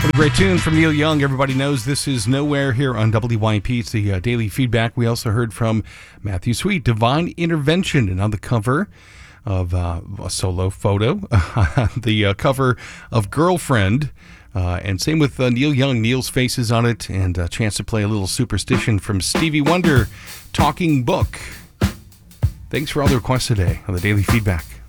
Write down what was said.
What a great tune from Neil Young. Everybody knows this is Nowhere here on WYP. It's the daily feedback. We also heard from Matthew Sweet, Divine Intervention, and on the cover of a solo photo, the cover of Girlfriend, and same with Neil Young. Neil's face is on it, and a chance to play a little Superstition from Stevie Wonder, Talking Book. Thanks for all the requests today on the daily feedback.